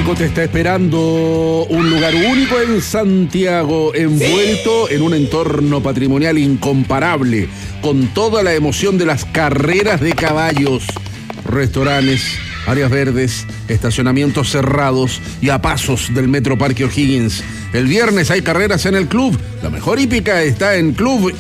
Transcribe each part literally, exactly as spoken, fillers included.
Atlántico te está esperando un lugar único en Santiago, envuelto en un entorno patrimonial incomparable, con toda la emoción de las carreras de caballos, restaurantes, áreas verdes, estacionamientos cerrados y a pasos del Metro Parque O'Higgins. El viernes hay carreras en el club. La mejor hípica está en Club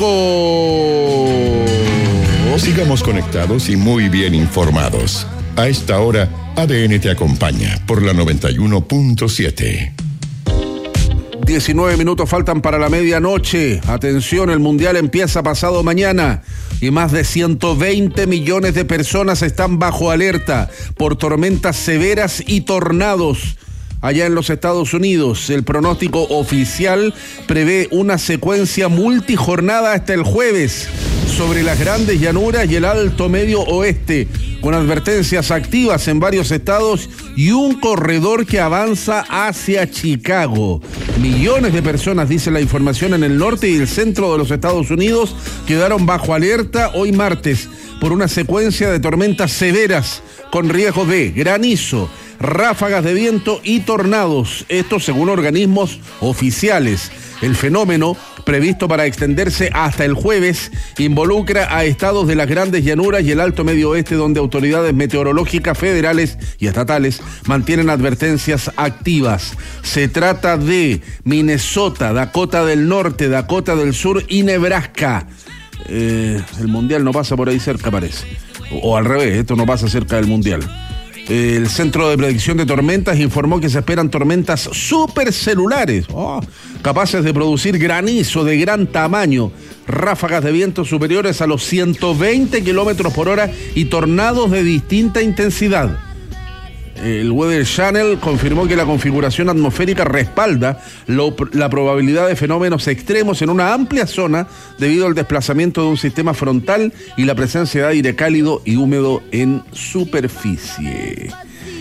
Hípico. Sigamos conectados y muy bien informados. A esta hora, A D N te acompaña por la noventa y uno punto siete. diecinueve minutos faltan para la medianoche. Atención, el Mundial empieza pasado mañana y más de ciento veinte millones de personas están bajo alerta por tormentas severas y tornados. Allá en los Estados Unidos, el pronóstico oficial prevé una secuencia multijornada hasta el jueves sobre las grandes llanuras y el alto medio oeste, con advertencias activas en varios estados y un corredor que avanza hacia Chicago. Millones de personas, dice la información, en el norte y el centro de los Estados Unidos quedaron bajo alerta hoy martes por una secuencia de tormentas severas con riesgo de granizo, ráfagas de viento y tornados, esto según organismos oficiales. El fenómeno, previsto para extenderse hasta el jueves, involucra a estados de las grandes llanuras y el alto medio oeste, donde autoridades meteorológicas federales y estatales mantienen advertencias activas. Se trata de Minnesota, Dakota del Norte, Dakota del Sur y Nebraska. Eh, el Mundial no pasa por ahí cerca, parece. O, o al revés, esto no pasa cerca del Mundial. El Centro de Predicción de Tormentas informó que se esperan tormentas supercelulares, oh, capaces de producir granizo de gran tamaño, ráfagas de viento superiores a los ciento veinte kilómetros por hora y tornados de distinta intensidad. El Weather Channel confirmó que la configuración atmosférica respalda lo, la probabilidad de fenómenos extremos en una amplia zona debido al desplazamiento de un sistema frontal y la presencia de aire cálido y húmedo en superficie.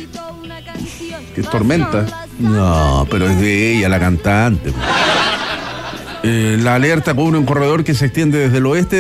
¿Qué tormenta? No, pero es de ella la cantante. Eh, la alerta cubre un corredor que se extiende desde el oeste